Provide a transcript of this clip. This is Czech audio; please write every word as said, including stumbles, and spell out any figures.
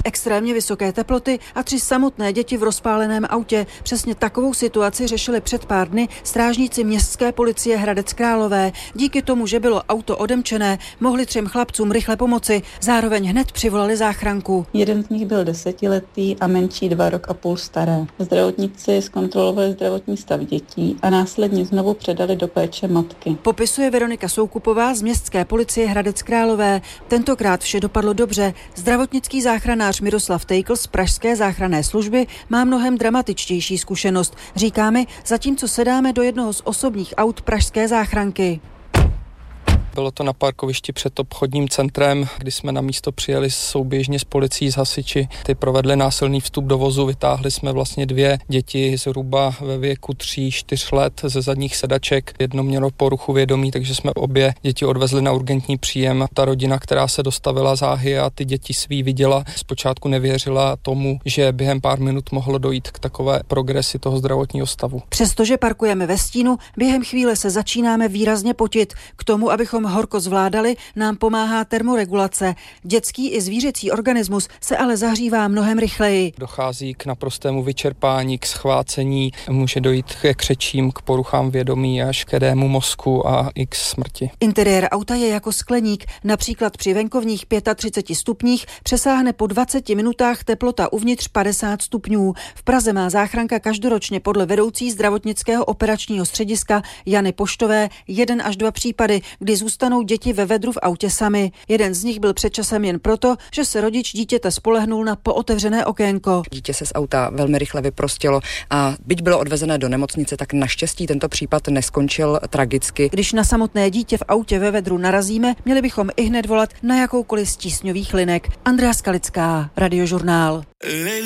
extrémně vysoké teploty a tři samotné děti v rozpáleném autě. Přesně takovou situaci řešili před pár dny strážníci městské policie Hradec Králové. Díky tomu, že bylo auto odemčené, mohli třem chlapcům rychle pomoci. Zároveň hned přivolali záchranku. Jeden z nich byl desetiletý a menší dva rok a půl staré. Zdravotníci zkontrolovali zdravotní stav dětí a následně znovu předali do péče matky. Popisuje Veronika Soukupová z městské policie Hradec Králové. Tentokrát vše dopadlo dobře. Zdravotnický záchranář Miroslav Tejkl z pražské záchranné služby má mnohem dramatičtější zkušenost. Říká mi, zatímco sedáme do jednoho z osobních aut pražské záchranky. Bylo to na parkovišti před obchodním centrem, kdy jsme na místo přijeli souběžně s policií, s hasiči. Ty provedli násilný vstup do vozu, vytáhli jsme vlastně dvě děti zhruba ve věku tří, čtyř let ze zadních sedaček. Jedno mělo poruchu vědomí, takže jsme obě děti odvezli na urgentní příjem. Ta rodina, která se dostavila záhy a ty děti svý viděla, zpočátku nevěřila tomu, že během pár minut mohlo dojít k takové progresi toho zdravotního stavu. Přestože parkujeme ve stínu, během chvíle se začínáme výrazně potit. K tomu, abychom horko zvládali, nám pomáhá termoregulace. Dětský i zvířecí organismus se ale zahřívá mnohem rychleji. Dochází k naprostému vyčerpání, k schvácení, může dojít ke křečím, k poruchám vědomí až k edému mozku a i k smrti. Interiér auta je jako skleník. Například při venkovních třiceti pěti stupních přesáhne po dvaceti minutách teplota uvnitř padesát stupňů. V Praze má záchranka každoročně podle vedoucí zdravotnického operačního střediska Jany Poštové jeden až dva případy, kdy zůstanou děti ve vedru v autě sami. Jeden z nich byl před časem jen proto, že se rodič dítěte spolehnul na pootevřené okénko. Dítě se z auta velmi rychle vyprostilo a byť bylo odvezené do nemocnice, tak naštěstí tento případ neskončil tragicky. Když na samotné dítě v autě ve vedru narazíme, měli bychom ihned volat na jakoukoliv z tísňových linek. Andrea Skalická, Radiožurnál.